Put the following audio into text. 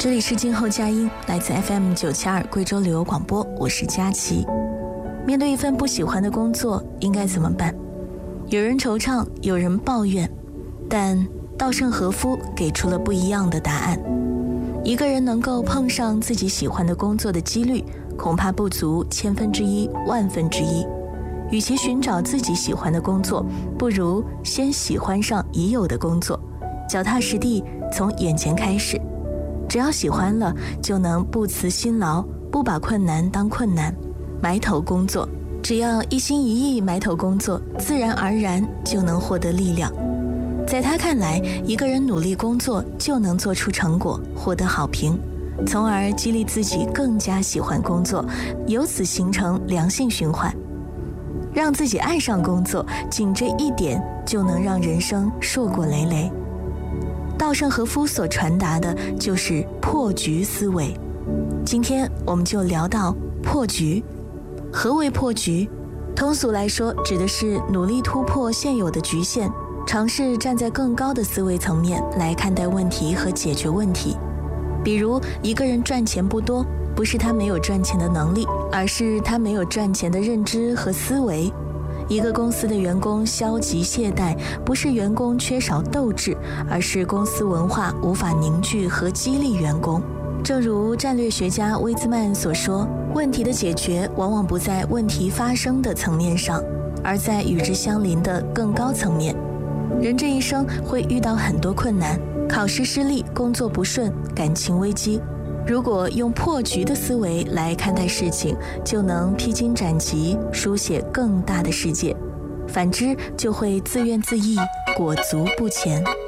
这里是静候佳音，来自 FM972 贵州旅游广播，我是佳琪。面对一份不喜欢的工作，应该怎么办？有人惆怅，有人抱怨，但稻盛和夫给出了不一样的答案。一个人能够碰上自己喜欢的工作的几率，恐怕不足1/1000、1/100000。与其寻找自己喜欢的工作，不如先喜欢上已有的工作，脚踏实地，从眼前开始。只要喜欢了，就能不辞辛劳，不把困难当困难，埋头工作。只要一心一意埋头工作，自然而然就能获得力量。在他看来，一个人努力工作就能做出成果，获得好评，从而激励自己更加喜欢工作，由此形成良性循环。让自己爱上工作，仅这一点就能让人生硕果累累。稻盛和夫所传达的就是破局思维。今天我们就聊到破局。何为破局？通俗来说，指的是努力突破现有的局限，尝试站在更高的思维层面来看待问题和解决问题。比如，一个人赚钱不多，不是他没有赚钱的能力，而是他没有赚钱的认知和思维。一个公司的员工消极懈怠，不是员工缺少斗志，而是公司文化无法凝聚和激励员工。正如战略学家威兹曼所说，问题的解决往往不在问题发生的层面上，而在与之相邻的更高层面。人这一生会遇到很多困难，考试失利，工作不顺，感情危机。如果用破局的思维来看待事情，就能披荆斩棘，书写更大的世界；反之，就会自怨自艾，裹足不前。